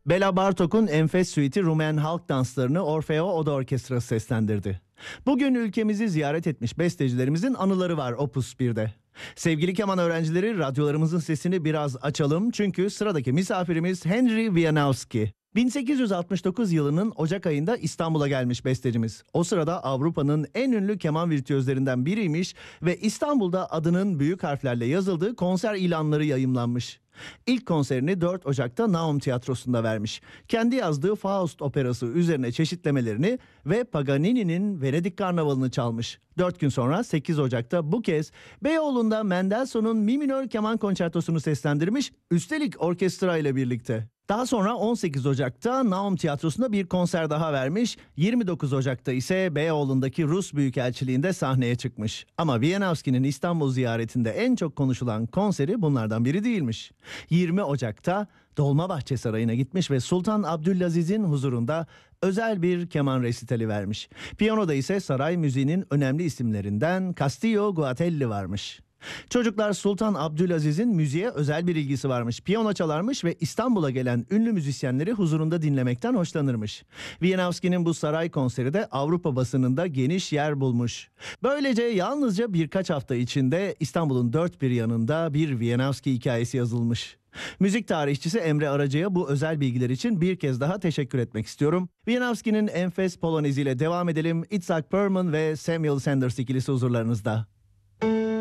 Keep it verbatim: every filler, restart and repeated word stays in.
Bela Bartok'un enfes suite'i Rumen halk danslarını Orfeo Oda Orkestrası seslendirdi. Bugün ülkemizi ziyaret etmiş bestecilerimizin anıları var Opus birde. Sevgili keman öğrencileri, radyolarımızın sesini biraz açalım çünkü sıradaki misafirimiz Henry Wieniawski. bin sekiz yüz altmış dokuz yılının Ocak ayında İstanbul'a gelmiş bestecimiz. O sırada Avrupa'nın en ünlü keman virtüözlerinden biriymiş ve İstanbul'da adının büyük harflerle yazıldığı konser ilanları yayımlanmış. İlk konserini dört Ocak'ta Naum Tiyatrosu'nda vermiş. Kendi yazdığı Faust operası üzerine çeşitlemelerini ve Paganini'nin Venedik Karnavalı'nı çalmış. Dört gün sonra sekiz Ocak'ta bu kez Beyoğlu'nda Mendelssohn'un Mi minör keman konçertosunu seslendirmiş, üstelik orkestra ile birlikte. Daha sonra on sekiz Ocak'ta Naum Tiyatrosu'nda bir konser daha vermiş, yirmi dokuz Ocak'ta ise Beyoğlu'ndaki Rus Büyükelçiliği'nde sahneye çıkmış. Ama Wieniawski'nin İstanbul ziyaretinde en çok konuşulan konseri bunlardan biri değilmiş. yirmi Ocak'ta Dolmabahçe Sarayı'na gitmiş ve Sultan Abdülaziz'in huzurunda özel bir keman resitali vermiş. Piyanoda ise saray müziğinin önemli isimlerinden Castillo Guatelli varmış. Çocuklar, Sultan Abdülaziz'in müziğe özel bir ilgisi varmış. Piyano çalarmış ve İstanbul'a gelen ünlü müzisyenleri huzurunda dinlemekten hoşlanırmış. Wieniawski'nin bu saray konseri de Avrupa basınında geniş yer bulmuş. Böylece yalnızca birkaç hafta içinde İstanbul'un dört bir yanında bir Wieniawski hikayesi yazılmış. Müzik tarihçisi Emre Aracı'ya bu özel bilgiler için bir kez daha teşekkür etmek istiyorum. Wieniawski'nin enfes polonezi ile devam edelim. Itzhak Perlman ve Samuel Sanders ikilisi huzurlarınızda.